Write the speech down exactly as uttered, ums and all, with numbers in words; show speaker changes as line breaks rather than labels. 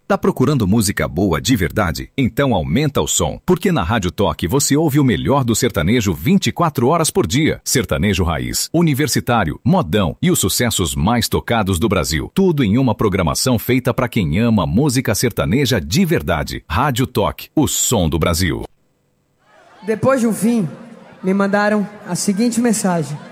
Tá procurando música boa de verdade? Então aumenta o som, porque na Rádio Toque você ouve o melhor do sertanejo vinte e quatro horas por dia. Sertanejo raiz, universitário, modão e os sucessos mais tocados do Brasil. Tudo em uma programação feita para quem ama música sertaneja de verdade. Rádio Toque, o som do Brasil.
Depois de um fim, me mandaram a seguinte mensagem.